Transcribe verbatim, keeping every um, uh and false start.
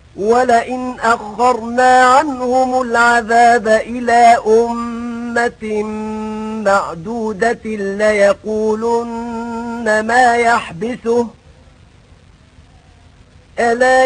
ولئن أخرنا عنهم العذاب إلى أمة معدودة ليقولن ما يحبسه ألا